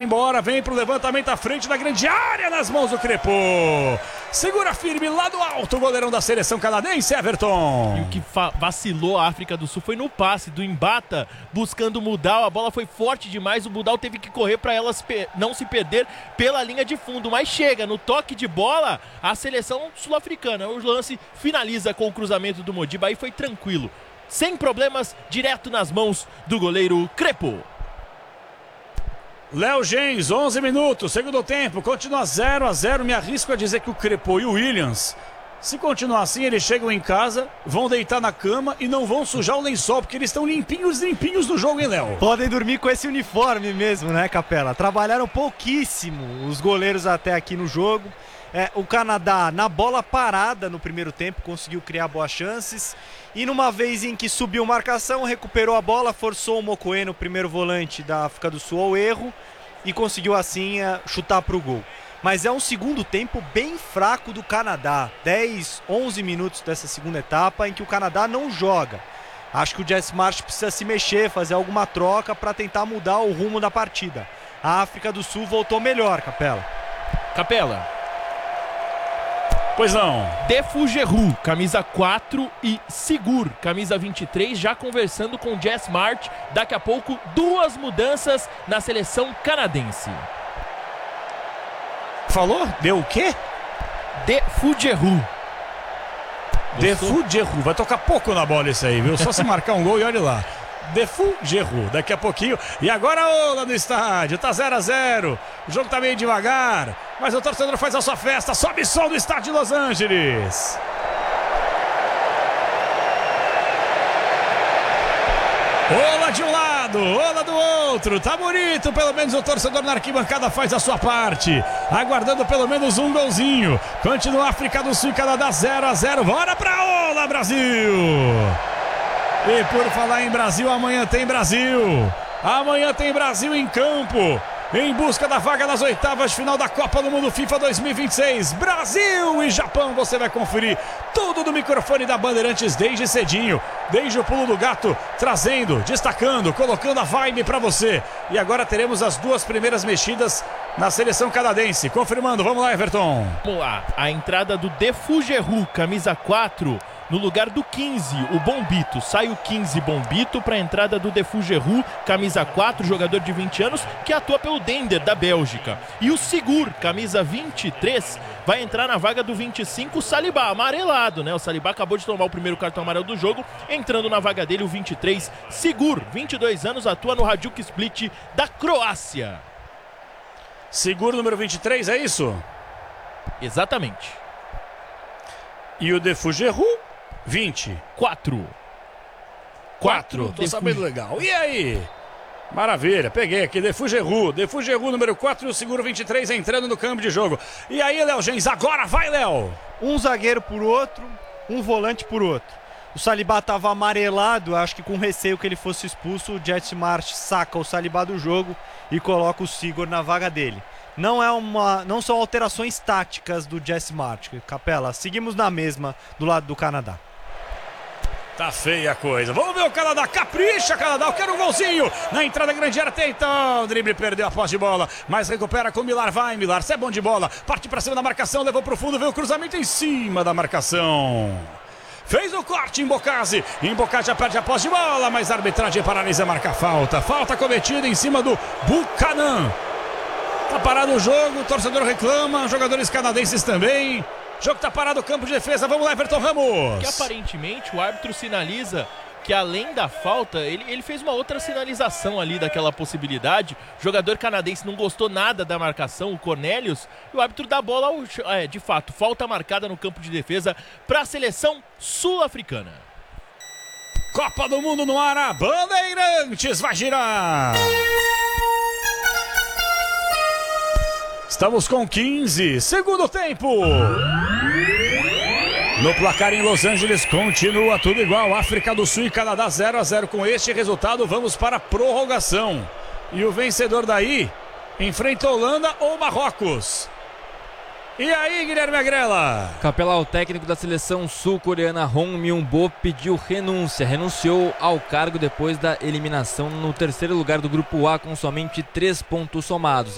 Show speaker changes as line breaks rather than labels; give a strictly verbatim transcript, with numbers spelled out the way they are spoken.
embora, vem pro levantamento à frente da grande área nas mãos do Crépeau. Segura firme lá do alto o goleirão da seleção canadense, Everton.
E o que vacilou a África do Sul foi no passe do Mbata, buscando o Mudal. A bola foi forte demais, o Mudal teve que correr para ela não se perder pela linha de fundo. Mas chega, no toque de bola, a seleção sul-africana. O lance finaliza com o cruzamento do Modiba, aí foi tranquilo. Sem problemas, direto nas mãos do goleiro Crépeau.
Léo Gens, onze minutos, segundo tempo, continua zero a zero. Me arrisco a dizer que o Crépeau e o Williams, se continuar assim, eles chegam em casa, vão deitar na cama e não vão sujar o lençol, porque eles estão limpinhos, limpinhos no jogo, hein, Léo?
Podem dormir com esse uniforme mesmo, né, Capela? Trabalharam pouquíssimo os goleiros até aqui no jogo. É, o Canadá, na bola parada no primeiro tempo, conseguiu criar boas chances. E numa vez em que subiu marcação, recuperou a bola, forçou o Mokoena, o primeiro volante da África do Sul, ao erro e conseguiu assim é, chutar para o gol. Mas é um segundo tempo bem fraco do Canadá. dez, onze minutos dessa segunda etapa em que o Canadá não joga. Acho que o Jesse Marsh precisa se mexer, fazer alguma troca para tentar mudar o rumo da partida. A África do Sul voltou melhor, Capela.
Capela.
Pois não.
Defugeru, camisa quatro, e Sigur, camisa vinte e três, já conversando com Jess March. Daqui a pouco, duas mudanças na seleção canadense.
Falou? Deu o quê?
Defugeru.
Defugeru. Vai tocar pouco na bola esse aí, viu? Só se marcar um gol e olha lá. Defugeru, daqui a pouquinho. E agora a Ola no estádio, tá zero a zero. O jogo tá meio devagar, mas o torcedor faz a sua festa. Sobe som do estádio de Los Angeles. Ola de um lado, Ola do outro. Tá bonito, pelo menos o torcedor na arquibancada faz a sua parte, aguardando pelo menos um golzinho. Continua África do Sul e Canadá zero a zero. Bora pra Ola, Brasil! E por falar em Brasil, amanhã tem Brasil. Amanhã tem Brasil em campo, em busca da vaga nas oitavas de final da Copa do Mundo FIFA dois mil e vinte e seis. Brasil e Japão, você vai conferir tudo do microfone da Bandeirantes desde cedinho, desde o pulo do gato, trazendo, destacando, colocando a vibe para você. E agora teremos as duas primeiras mexidas na seleção canadense. Confirmando, vamos lá, Everton.
Vamos lá, a entrada do Defugeru, camisa quatro, no lugar do quinze, o Bombito. Sai o quinze, Bombito, para a entrada do Defugeru, camisa quatro, jogador de vinte anos, que atua pelo Dender, da Bélgica. E o Sigur, camisa vinte e três, vai entrar na vaga do vinte e cinco, Saliba, amarelado, né? O Saliba acabou de tomar o primeiro cartão amarelo do jogo, entrando na vaga dele o vinte e três, Sigur, vinte e dois anos, atua no Hajduk Split da Croácia.
Sigur, número vinte e três, é isso?
Exatamente.
E o Defugeru? vinte.
quatro.
quatro. Tô sabendo legal. E aí? Maravilha, peguei aqui. Defugeru. Defugeru, número quatro, e o Sigur vinte e três entrando no campo de jogo. E aí, Léo Gens, agora vai, Léo!
Um zagueiro por outro, um volante por outro. O Saliba estava amarelado, acho que com receio que ele fosse expulso. O Jesse Marsh saca o Saliba do jogo e coloca o Sigur na vaga dele. Não, é uma, não são alterações táticas do Jesse Marsh. Capela, seguimos na mesma do lado do Canadá.
Tá feia a coisa. Vamos ver o Canadá. Capricha, Canadá. Eu quero um golzinho. Na entrada grande área tenta. O drible perdeu a posse de bola, mas recupera com o Milar. Vai, Milar. Você é bom de bola. Parte pra cima da marcação. Levou pro fundo. Veio o cruzamento em cima da marcação. Fez o corte em Embocase. Embocase já perde a posse de bola, mas a arbitragem paralisa, marca falta. Falta cometida em cima do Buchanan. Tá parado o jogo. O torcedor reclama. Jogadores canadenses também. O jogo tá parado, campo de defesa. Vamos lá, Everton Ramos.
Que aparentemente o árbitro sinaliza que além da falta, ele, ele fez uma outra sinalização ali daquela possibilidade. O jogador canadense não gostou nada da marcação, o Cornelius, e o árbitro dá bola ao, é, de fato, falta marcada no campo de defesa para a seleção sul-africana.
Copa do Mundo no ar, a Bandeirantes vai girar. Estamos com quinze, segundo tempo. No placar em Los Angeles continua tudo igual. África do Sul e Canadá zero a zero. Com este resultado vamos para a prorrogação. E o vencedor daí enfrenta a Holanda ou Marrocos. E aí, Guilherme Agrela?
Capela, o técnico da seleção sul-coreana Hong Myung-bo pediu renúncia. Renunciou ao cargo depois da eliminação no terceiro lugar do grupo A com somente três pontos somados.